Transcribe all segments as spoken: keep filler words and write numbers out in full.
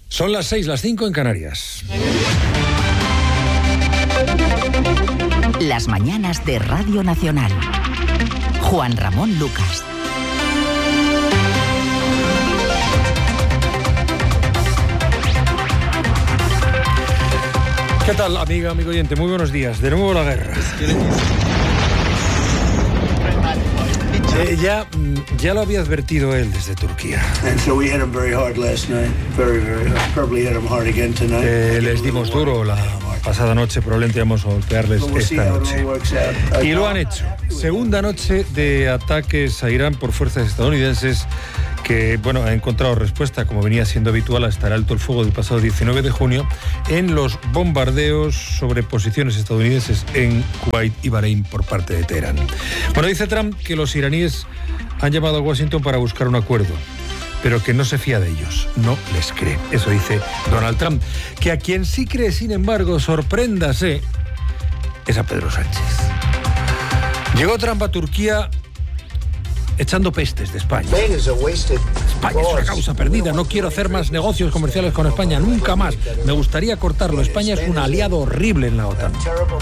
Son las seis, las cinco en Canarias. Las mañanas de Radio Nacional. Juan Ramón Lucas. ¿Qué tal, amiga, amigo oyente? Muy buenos días. De nuevo la guerra. Eh, ya, ya lo había advertido él desde Turquía. Eh, les dimos duro la pasada noche, probablemente vamos a golpearles esta noche. Y lo han hecho. Segunda noche de ataques a Irán por fuerzas estadounidenses que, bueno, ha encontrado respuesta, como venía siendo habitual, hasta el alto el fuego del pasado diecinueve de junio, en los bombardeos sobre posiciones estadounidenses en Kuwait y Bahrein por parte de Teherán. Bueno, dice Trump que los iraníes han llamado a Washington para buscar un acuerdo, pero que no se fía de ellos, no les cree. Eso dice Donald Trump. Que a quien sí cree, sin embargo, sorpréndase, es a Pedro Sánchez. Llegó Trump a Turquía echando pestes de España. España es una causa perdida, no quiero hacer más negocios comerciales con España, nunca más. Me gustaría cortarlo. España es un aliado horrible en la OTAN.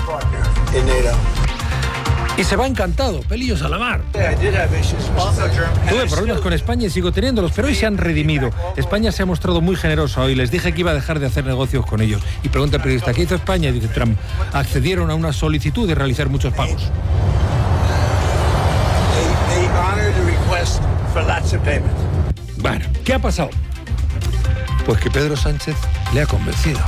Y se va encantado, pelillos a la mar. Tuve problemas con España y sigo teniéndolos, pero hoy se han redimido. España se ha mostrado muy generosa hoy. Les dije que iba a dejar de hacer negocios con ellos. Y pregunta el periodista, ¿qué hizo España? Y dice Trump, accedieron a una solicitud de realizar muchos pagos. Bueno, ¿qué ha pasado? Pues que Pedro Sánchez le ha convencido.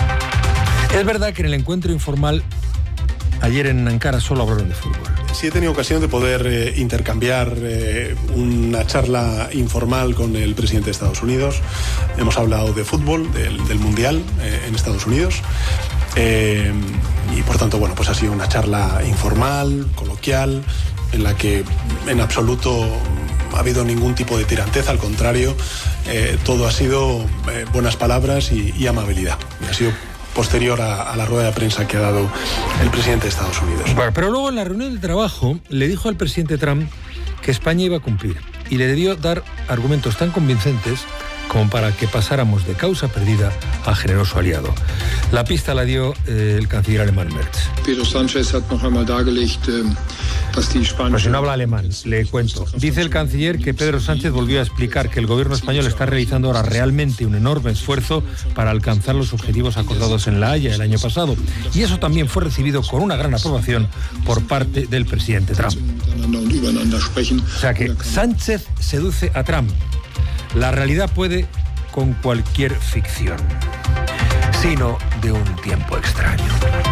Es verdad que en el encuentro informal ayer en Ankara solo hablaron de fútbol. Sí he tenido ocasión de poder eh, intercambiar eh, una charla informal con el presidente de Estados Unidos. Hemos hablado de fútbol, del, del Mundial eh, en Estados Unidos. Eh, y por tanto, bueno, pues ha sido una charla informal, coloquial, en la que en absoluto ha habido ningún tipo de tiranteza, al contrario, eh, todo ha sido eh, buenas palabras y, y amabilidad. Y ha sido posterior a, a la rueda de prensa que ha dado el presidente de Estados Unidos. Bueno, pero luego en la reunión de trabajo le dijo al presidente Trump que España iba a cumplir y le debió dar argumentos tan convincentes como para que pasáramos de causa perdida a generoso aliado. La pista la dio eh, el canciller alemán Merz. Pedro Sánchez hat noch einmal dargelegt, dass die spanische... Pues si no habla alemán, le cuento. Dice el canciller que Pedro Sánchez volvió a explicar que el gobierno español está realizando ahora realmente un enorme esfuerzo para alcanzar los objetivos acordados en La Haya el año pasado. Y eso también fue recibido con una gran aprobación por parte del presidente Trump. O sea que Sánchez seduce a Trump. La realidad puede con cualquier ficción, sino de un tiempo extraño.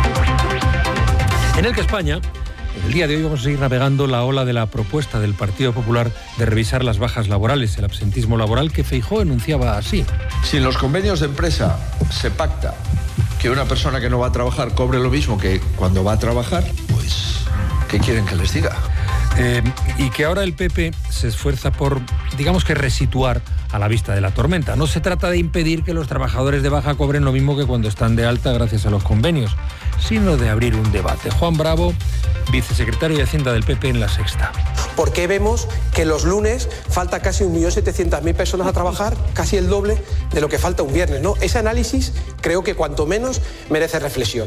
En el que España, en el día de hoy vamos a seguir navegando la ola de la propuesta del Partido Popular de revisar las bajas laborales, el absentismo laboral que Feijóo enunciaba así. Si en los convenios de empresa se pacta que una persona que no va a trabajar cobre lo mismo que cuando va a trabajar, pues, ¿qué quieren que les diga? Eh, y que ahora el P P se esfuerza por, digamos que resituar a la vista de la tormenta. No se trata de impedir que los trabajadores de baja cobren lo mismo que cuando están de alta gracias a los convenios, sino de abrir un debate. Juan Bravo, vicesecretario de Hacienda del P P en La Sexta. ¿Por qué vemos que los lunes falta casi un millón setecientas mil personas a trabajar, casi el doble de lo que falta un viernes, ¿no? Ese análisis creo que cuanto menos merece reflexión.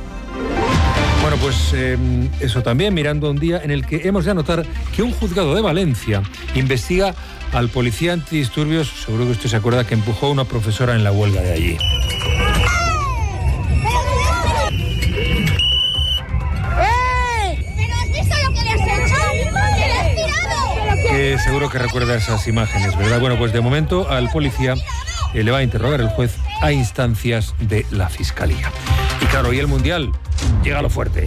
Bueno, pues eh, eso también, mirando un día en el que hemos de anotar que un juzgado de Valencia investiga al policía antidisturbios, seguro que usted se acuerda, que empujó a una profesora en la huelga de allí. Que seguro que recuerda esas imágenes, ¿verdad? Bueno, pues de momento al policía eh, le va a interrogar el juez a instancias de la Fiscalía. Y claro, y el Mundial llega a lo fuerte.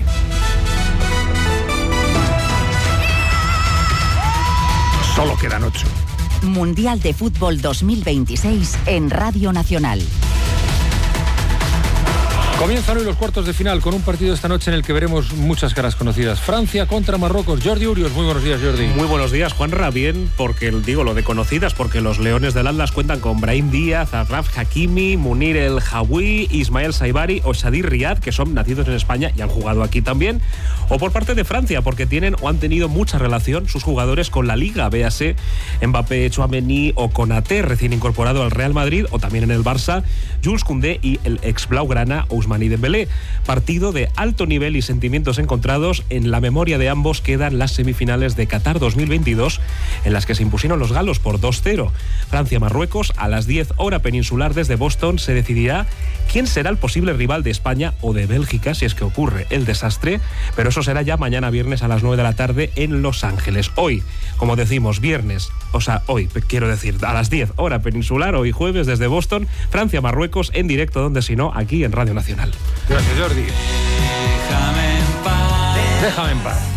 Solo quedan ocho. Mundial de Fútbol dos mil veintiséis en Radio Nacional. Comienzan hoy los cuartos de final con un partido esta noche en el que veremos muchas caras conocidas. Francia contra Marruecos. Jordi Urios, muy buenos días, Jordi. Muy buenos días, Juanra. Bien, porque digo lo de conocidas, porque los Leones del Atlas cuentan con Brahim Díaz, Achraf Hakimi, Munir El Hawi, Ismael Saibari o Shadir Riyad, que son nacidos en España y han jugado aquí también. O por parte de Francia, porque tienen o han tenido mucha relación sus jugadores con la Liga, véase Mbappé, Tchouaméni o Konaté, recién incorporado al Real Madrid, o también en el Barça, Jules Koundé y el ex blaugrana Ousmane Dembélé. Partido de alto nivel y sentimientos encontrados. En la memoria de ambos quedan las semifinales de Qatar dos mil veintidós, en las que se impusieron los galos por dos cero. Francia-Marruecos, a las diez hora peninsular desde Boston, se decidirá quién será el posible rival de España o de Bélgica, si es que ocurre el desastre, pero eso será ya mañana viernes a las nueve de la tarde en Los Ángeles. Hoy, como decimos, viernes, o sea, hoy, quiero decir, a las diez hora peninsular, hoy jueves desde Boston, Francia-Marruecos en directo, donde si no, aquí en Radio Nacional. Gracias, Jordi. Déjame en paz. Déjame en paz.